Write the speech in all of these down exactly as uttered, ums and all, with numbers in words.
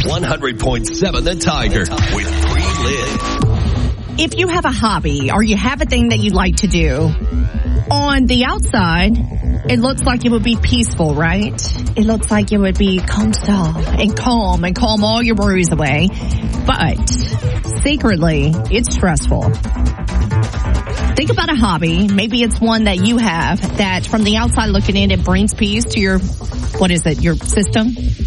one hundred point seven The Tiger with Pre-Lynn. If you have a hobby or you have a thing that you like to do, on the outside, it looks like it would be peaceful, right? It looks like it would be calm and calm and calm all your worries away. But secretly, it's stressful. Think about a hobby. Maybe it's one that you have that from the outside looking in, it brings peace to your, what is it, your system?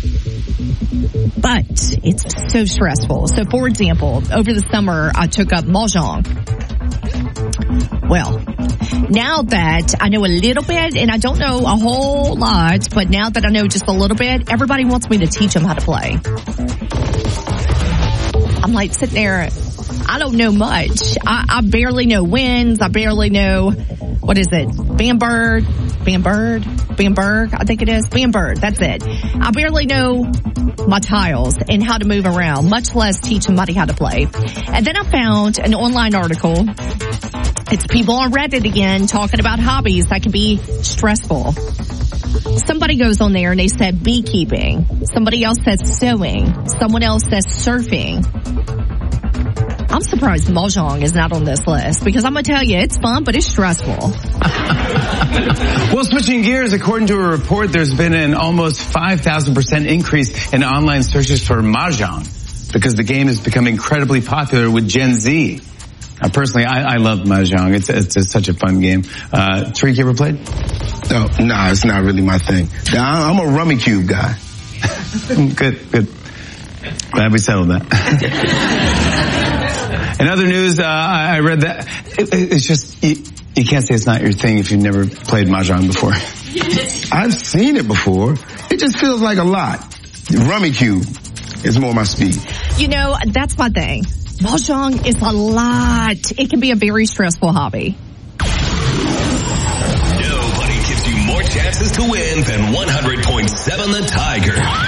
But it's so stressful. So, for example, over the summer, I took up Mahjong. Well, now that I know a little bit, and I don't know a whole lot, but now that I know just a little bit, everybody wants me to teach them how to play. I'm like sitting there, I don't know much. I, I barely know wins. I barely know, what is it, Bamberg, Bamberg, Bamberg, I think it is, Bamberg, that's it. I barely know my tiles and how to move around, much less teach somebody how to play. And then I found an online article. It's people on Reddit again talking about hobbies that can be stressful. Somebody goes on there and they said beekeeping. Somebody else says sewing. Someone else says surfing. I'm surprised Mahjong is not on this list because I'm going to tell you, it's fun, but it's stressful. Well, switching gears, according to a report, there's been an almost five thousand percent increase in online searches for Mahjong because the game has become incredibly popular with Gen Z. Uh, personally, I, I love Mahjong. It's, it's it's such a fun game. Uh, Tariq, you ever played? No, nah, it's not really my thing. I'm a Rummy Cube guy. Good, good. Glad we settled that. In other news, uh, I read that it, it's just, you, you can't say it's not your thing if you've never played Mahjong before. I've seen it before. It just feels like a lot. Rummy Cube is more my speed. You know, that's my thing. Mahjong is a lot. It can be a very stressful hobby. Nobody gives you more chances to win than one hundred point seven The Tiger.